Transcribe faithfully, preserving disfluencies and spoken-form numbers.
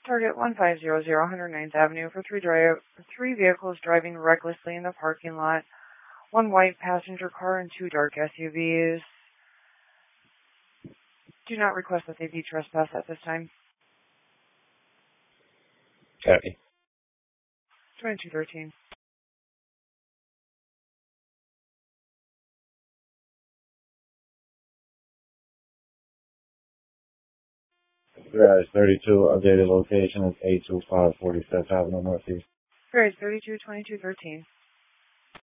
Target one five zero zero, one hundred ninth Avenue for three, dri- for three vehicles driving recklessly in the parking lot. One white passenger car and two dark S U Vs. Do not request that they be trespassed at this time. Copy. twenty-two thirteen. Garage thirty-two, updated location is eight two five forty-fifth Avenue Northeast. Garage thirty-two, twenty-two thirteen.